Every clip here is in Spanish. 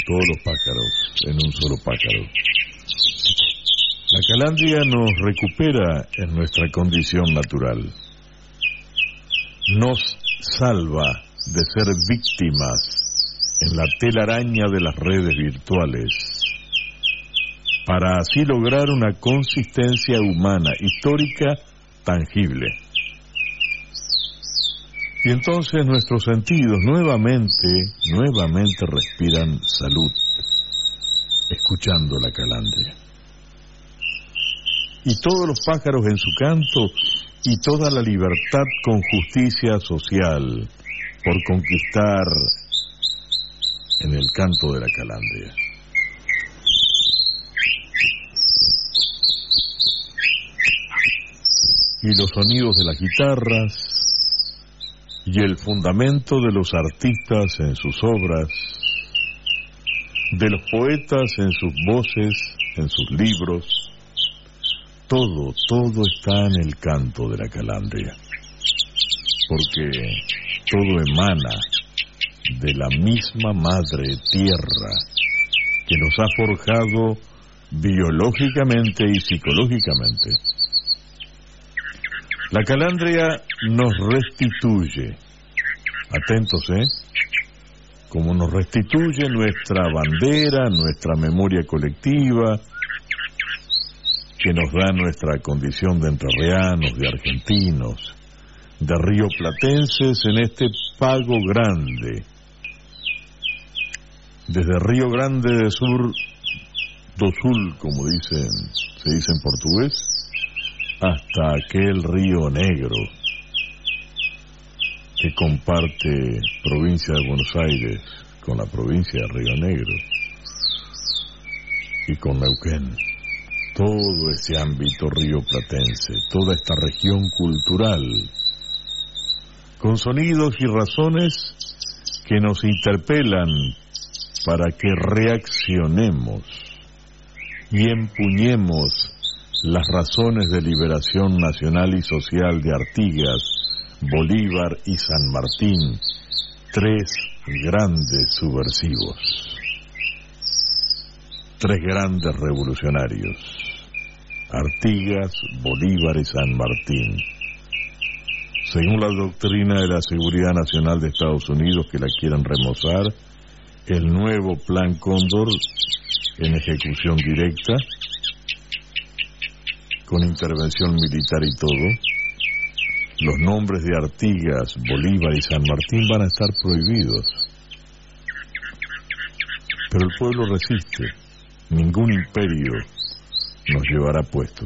todos los pájaros en un solo pájaro. La calandria nos recupera en nuestra condición natural. Nos salva de ser víctimas en la telaraña de las redes virtuales, para así lograr una consistencia humana, histórica, tangible. Y entonces nuestros sentidos nuevamente respiran salud, escuchando la calandria. Y todos los pájaros en su canto, y toda la libertad con justicia social por conquistar en el canto de la calandria. Y los sonidos de las guitarras, y el fundamento de los artistas en sus obras, de los poetas en sus voces, en sus libros, todo está en el canto de la calandria, porque todo emana de la misma madre tierra que nos ha forjado biológicamente y psicológicamente. La calandria nos restituye, atentos, como nos restituye nuestra bandera, nuestra memoria colectiva, que nos da nuestra condición de entrerrianos, de argentinos, de rioplatenses en este pago grande, desde Río Grande de Sur do Sul, como se dice en portugués, hasta aquel Río Negro que comparte provincia de Buenos Aires con la provincia de Río Negro y con Neuquén. Todo ese ámbito rioplatense, toda esta región cultural, con sonidos y razones que nos interpelan para que reaccionemos y empuñemos las razones de liberación nacional y social de Artigas, Bolívar y San Martín, tres grandes subversivos, tres grandes revolucionarios, Artigas, Bolívar y San Martín. Según la doctrina de la Seguridad Nacional de Estados Unidos, que la quieren remozar, el nuevo Plan Cóndor en ejecución directa, con intervención militar y todo, los nombres de Artigas, Bolívar y San Martín van a estar prohibidos. Pero el pueblo resiste, ningún imperio nos llevará puestos.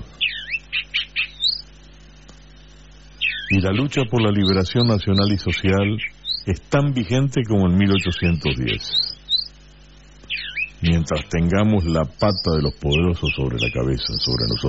Y la lucha por la liberación nacional y social es tan vigente como en 1810. Mientras tengamos la pata de los poderosos sobre la cabeza, sobre nosotros.